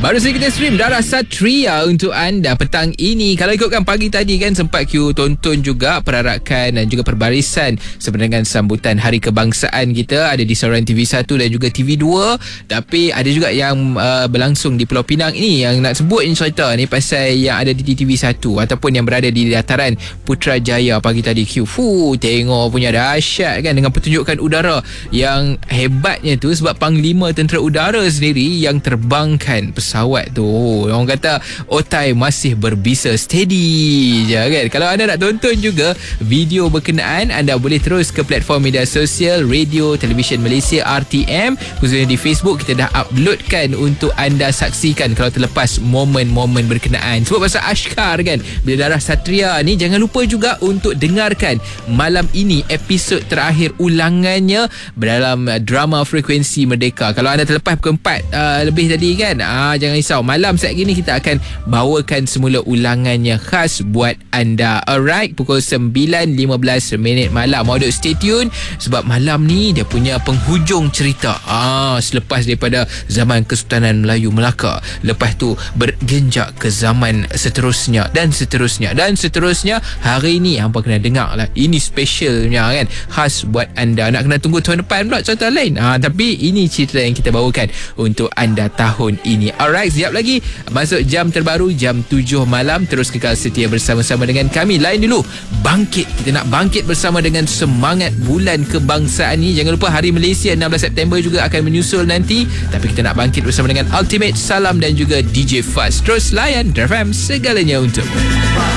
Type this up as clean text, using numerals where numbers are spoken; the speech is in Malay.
Baru saja kita stream Darah Satria untuk anda petang ini. Kalau ikutkan pagi tadi kan sempat Q tonton juga perarakan dan juga perbarisan sebenarnya dengan sambutan Hari Kebangsaan kita ada di saluran TV1 dan juga TV2. Tapi ada juga yang berlangsung di Pulau Pinang ini. Yang nak sebut ni cerita ni pasal yang ada di TV1 ataupun yang berada di dataran Putrajaya pagi tadi Q. Tengok punya dahsyat kan dengan pertunjukan udara yang hebatnya tu sebab Panglima Tentera Udara sendiri yang terbangkan pesawat tu. Orang kata otai masih berbisa, steady je kan. Kalau anda nak tonton juga video berkenaan, anda boleh terus ke platform media sosial Radio Television Malaysia RTM, khususnya di Facebook. Kita dah uploadkan untuk anda saksikan kalau terlepas momen-momen berkenaan. Sebab pasal Ashkar kan, bila Darah Satria ni jangan lupa juga untuk dengarkan malam ini episod terakhir ulangannya dalam drama Frekuensi Merdeka. Kalau anda terlepas pukul 4 lebih tadi kan, jangan risau, malam saat ini kita akan bawakan semula ulangannya khas buat anda. Alright, pukul 9.15 malam. Mau duk stay tune sebab malam ni dia punya penghujung cerita. Selepas daripada zaman Kesultanan Melayu Melaka, lepas tu bergenjak ke zaman seterusnya dan seterusnya dan seterusnya. Hari ni hampa kena dengar lah, ini specialnya kan, khas buat anda. Nak kena tunggu tahun depan pula cerita lain. Tapi ini cerita yang kita bawakan untuk anda tahun ini. Alright, sekejap lagi masuk jam terbaru, jam 7 malam. Terus kekal setia bersama-sama dengan kami. Lain dulu, bangkit. Kita nak bangkit bersama dengan semangat bulan kebangsaan ni. Jangan lupa Hari Malaysia 16 September juga akan menyusul nanti. Tapi kita nak bangkit bersama dengan Ultimate Salam dan juga DJ Fast. Terus layan DRFM, segalanya untuk